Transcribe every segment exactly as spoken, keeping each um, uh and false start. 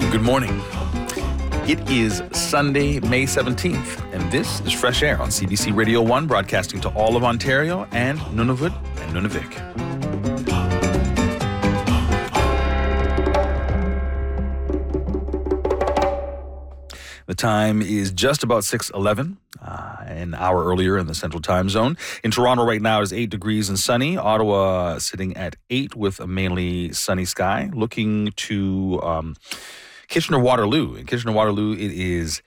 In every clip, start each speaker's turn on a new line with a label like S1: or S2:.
S1: Good morning. It is Sunday, May seventeenth, and this is Fresh Air on C B C Radio one, broadcasting to all of Ontario and Nunavut and Nunavik. The time is just about six eleven, uh, an hour earlier in the Central Time Zone. In Toronto right now it is eight degrees and sunny. Ottawa sitting at eight with a mainly sunny sky. Looking to um, Kitchener-Waterloo. In Kitchener-Waterloo it is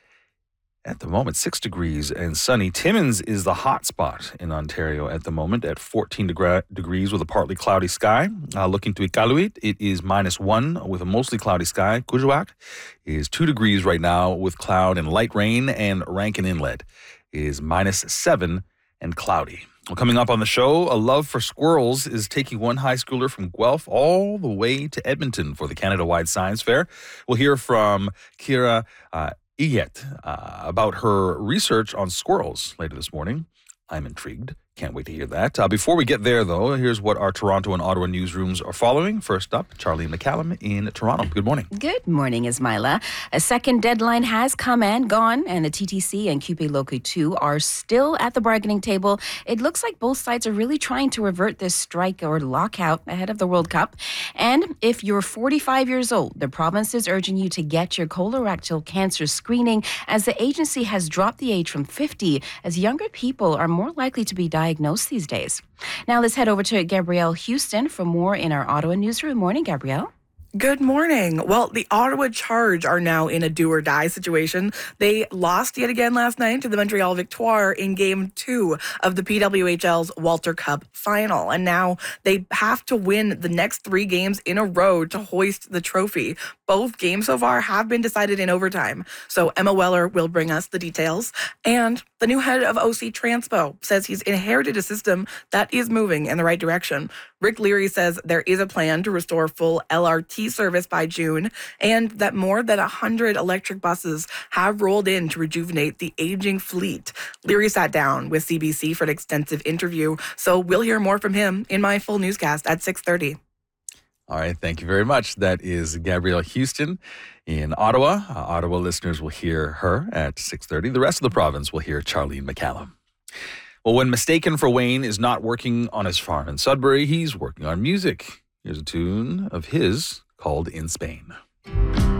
S1: at the moment six degrees and sunny. Timmins is the hot spot in Ontario at the moment at fourteen degra- degrees with a partly cloudy sky. Uh, looking to Iqaluit, it is minus one with a mostly cloudy sky. Kuujjuaq is two degrees right now with cloud and light rain, and Rankin Inlet is minus seven and cloudy. Well, coming up on the show, a love for squirrels is taking one high schooler from Guelph all the way to Edmonton for the Canada-wide Science Fair. We'll hear from Kira uh, Yet uh, about her research on squirrels later this morning. I'm intrigued. Can't wait to hear that. Uh, before we get there, though, here's what our Toronto and Ottawa newsrooms are following. First up, Charlene McCallum in Toronto. Good morning.
S2: Good morning, Ismaila. A second deadline has come and gone, and the T T C and Q P Loki two are still at the bargaining table. It looks like both sides are really trying to revert this strike or lockout ahead of the World Cup. And if you're forty-five years old, the province is urging you to get your colorectal cancer screening, as the agency has dropped the age from fifty, as younger people are more likely to be diagnosed these days. Now let's head over to Gabrielle Houston for more in our Ottawa newsroom. Morning, Gabrielle.
S3: Good morning. Well, the Ottawa Charge are now in a do-or-die situation. They lost yet again last night to the Montreal Victoire in Game two of the P W H L's Walter Cup final. And now they have to win the next three games in a row to hoist the trophy. Both games so far have been decided in overtime. So Emma Weller will bring us the details. And the new head of O C Transpo says he's inherited a system that is moving in the right direction. Rick Leary says there is a plan to restore full L R T service by June, and that more than one hundred electric buses have rolled in to rejuvenate the aging fleet. Leary sat down with C B C for an extensive interview, so we'll hear more from him in my full newscast at six thirty.
S1: All right, thank you very much. That is Gabrielle Houston in Ottawa. Uh, Ottawa listeners will hear her at six thirty. The rest of the province will hear Charlene McCallum. Well, when mistaken for Wayne is not working on his farm in Sudbury, he's working on music. Here's a tune of his called In Spain.